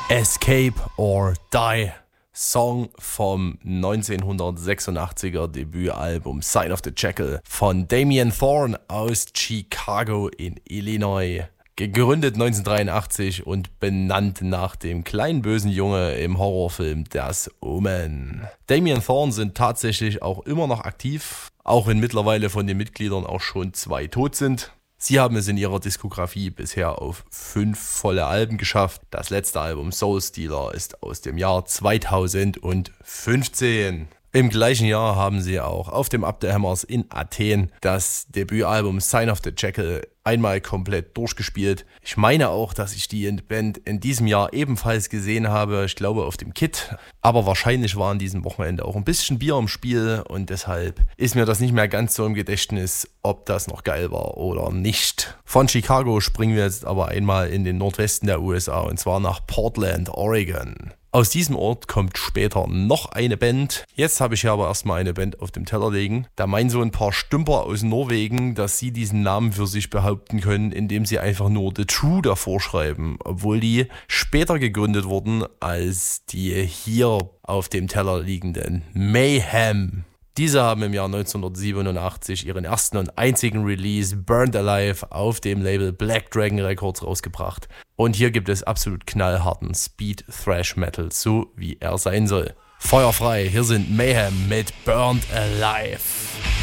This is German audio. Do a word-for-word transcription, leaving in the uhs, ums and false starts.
Escape or Die, Song vom neunzehnhundertsechsundachtziger Debütalbum Sign of the Jackal von Damien Thorn aus Chicago in Illinois. Gegründet neunzehnhundertdreiundachtzig und benannt nach dem kleinen bösen Junge im Horrorfilm Das Omen. Damien Thorn sind tatsächlich auch immer noch aktiv, auch wenn mittlerweile von den Mitgliedern auch schon zwei tot sind. Sie haben es in ihrer Diskografie bisher auf fünf volle Alben geschafft. Das letzte Album Soul Stealer ist aus dem Jahr zweitausendfünfzehn. Im gleichen Jahr haben sie auch auf dem Up the Hammers in Athen das Debütalbum Sign of the Jackal einmal komplett durchgespielt. Ich meine auch, dass ich die Band in diesem Jahr ebenfalls gesehen habe, ich glaube auf dem Kit. Aber wahrscheinlich war an diesem Wochenende auch ein bisschen Bier im Spiel und deshalb ist mir das nicht mehr ganz so im Gedächtnis, ob das noch geil war oder nicht. Von Chicago springen wir jetzt aber einmal in den Nordwesten der U S A und zwar nach Portland, Oregon. Aus diesem Ort kommt später noch eine Band. Jetzt habe ich hier aber erstmal eine Band auf dem Teller liegen. Da meinen so ein paar Stümper aus Norwegen, dass sie diesen Namen für sich behaupten können, indem sie einfach nur The True davor schreiben. Obwohl die später gegründet wurden als die hier auf dem Teller liegenden Mayhem. Diese haben im Jahr neunzehnhundertsiebenundachtzig ihren ersten und einzigen Release Burned Alive auf dem Label Black Dragon Records rausgebracht. Und hier gibt es absolut knallharten Speed Thrash Metal, so wie er sein soll. Feuerfrei, hier sind Mayhem mit Burned Alive.